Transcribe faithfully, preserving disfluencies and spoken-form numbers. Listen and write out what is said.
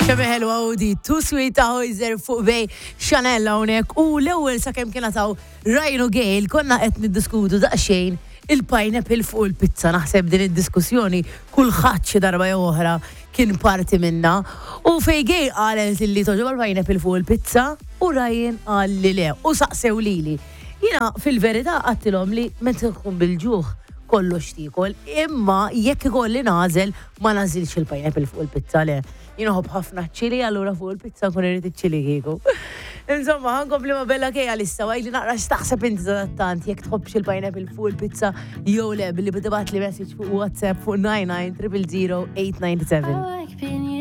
ċebi ħelwa u di Too Sweet ta' Hoizer fuq bej Chanel hawnhekk u l-ewwel sakemm kien taw Ryan u Gail konna qed niddiskutu daqsxejn il-pineapple fuq il-pizza. Naħseb din id-diskussjoni kulħadd xi darba jew oħra kien parti minna u fej Gail qalet li toġob il-pineapple fuq il-pizza u Ryan qal li le u saqsew lili. Jiena fil-verità qattilhom li meta tkun bil-ġuħ kollox tikol, imma jekk ikolli nażel ma nażilx il-pineapple fuq il-pizza le. Jinoħob ħafna ċili, allura fuq il-pizza kun irid iċ-ċili kieku. Insomma, ħankompli ma bella kejja lissa, għajli naqra x'taħseb inti tant jekk tħobbx il-pineapple fuq il-pizza jew le billi bitibat li message fuq WhatsApp fuq nine nine zero zero zero eight nine seven.